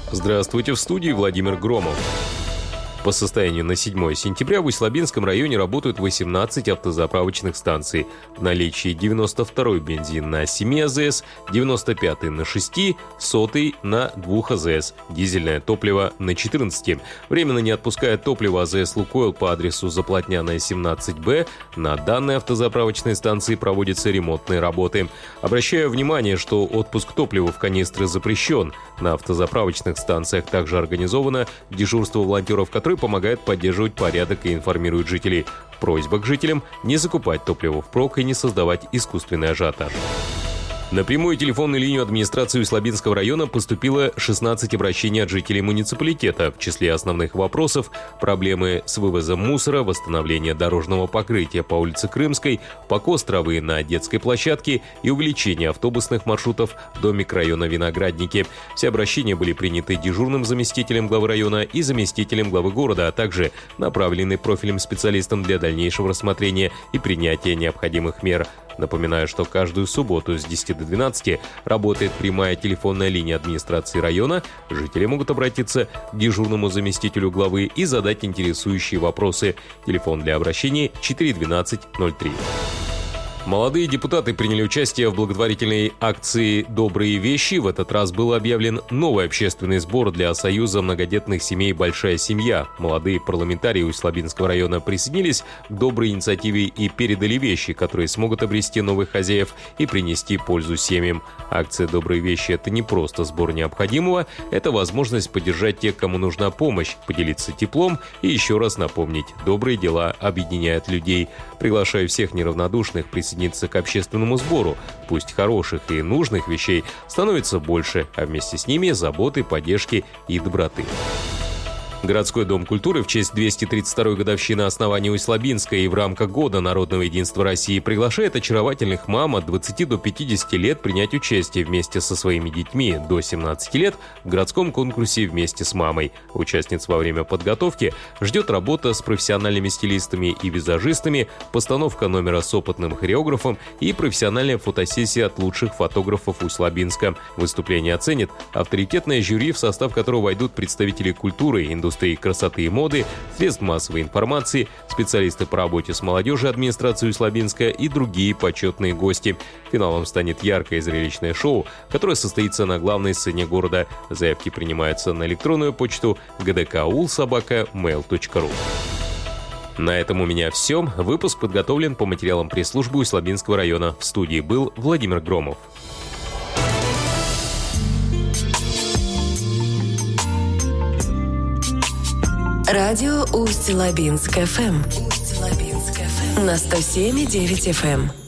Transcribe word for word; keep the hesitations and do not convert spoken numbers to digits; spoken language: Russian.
Здравствуйте, в студии Владимир Громов. По состоянию на седьмое сентября в Усть-Лабинском районе работают восемнадцать автозаправочных станций. В наличии девяносто второй бензин на семи АЗС, девяносто пятый на шести, сотый на двух АЗС, дизельное топливо на четырнадцати. Временно не отпускает топливо АЗС «Лукойл» по адресу Заплотняная, семнадцать Б. На данной автозаправочной станции проводятся ремонтные работы. Обращаю внимание, что отпуск топлива в канистры запрещен. На автозаправочных станциях также организовано дежурство волонтеров, которые помогают поддерживать порядок и информируют жителей. Просьба к жителям не закупать топливо впрок и не создавать искусственный ажиотаж. На прямую телефонную линию администрации Усть-Лабинского района поступило шестнадцать обращений от жителей муниципалитета. В числе основных вопросов – проблемы с вывозом мусора, восстановление дорожного покрытия по улице Крымской, покос травы на детской площадке и увеличение автобусных маршрутов до микрорайона Виноградники. Все обращения были приняты дежурным заместителем главы района и заместителем главы города, а также направлены профильным специалистам для дальнейшего рассмотрения и принятия необходимых мер. Напоминаю, что каждую субботу с десяти до двенадцати работает прямая телефонная линия администрации района. Жители могут обратиться к дежурному заместителю главы и задать интересующие вопросы. Телефон для обращений четыре двенадцать ноль три. Молодые депутаты приняли участие в благотворительной акции «Добрые вещи». В этот раз был объявлен новый общественный сбор для Союза многодетных семей «Большая семья». Молодые парламентарии Усть-Лабинского района присоединились к доброй инициативе и передали вещи, которые смогут обрести новых хозяев и принести пользу семьям. Акция «Добрые вещи» — это не просто сбор необходимого, это возможность поддержать тех, кому нужна помощь, поделиться теплом и еще раз напомнить: добрые дела объединяют людей. Приглашаю всех неравнодушных присоединиться к общественному сбору. Пусть хороших и нужных вещей становится больше, а вместе с ними заботы, поддержки и доброты. Городской дом культуры в честь двести тридцать второй годовщины основания Усть-Лабинска и в рамках Года народного единства России приглашает очаровательных мам от двадцати до пятидесяти лет принять участие вместе со своими детьми до семнадцати лет в городском конкурсе «Вместе с мамой». Участниц во время подготовки ждет работа с профессиональными стилистами и визажистами, постановка номера с опытным хореографом и профессиональная фотосессия от лучших фотографов Усть-Лабинска. Выступление оценит авторитетное жюри, в состав которого войдут представители культуры, индустрии, индустрии красоты и моды, средств массовой информации, специалисты по работе с молодежью администрации Усть-Лабинска и другие почетные гости. Финалом станет яркое и зрелищное шоу, которое состоится на главной сцене города. Заявки принимаются на электронную почту джи ди кей ул собака мейл точка ру. На этом у меня все. Выпуск подготовлен по материалам пресс-службы Усть-Лабинского района. В студии был Владимир Громов. Радио Усть-Лабинск эф эм на сто семь и девять эф эм.